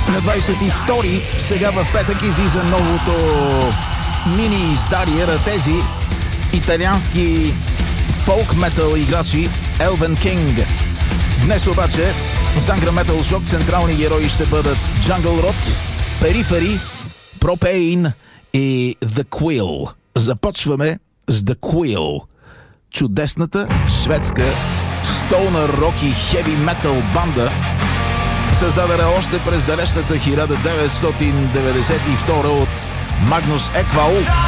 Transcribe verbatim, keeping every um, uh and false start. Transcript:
На двадесет и втори, сега в петък, излиза новото мини издание на тези италиански фолк метал играчи Elven King. Днес обаче в Tangra Metal Shock централни герои ще бъдат Jungle Rot, Periphery, Propane и The Quill. Започваме с The Quill, чудесната шведска стоунър рок и хеви метал банда, създадена още през далечната хиляда деветстотин деветдесет и втора от Магнус Еквал.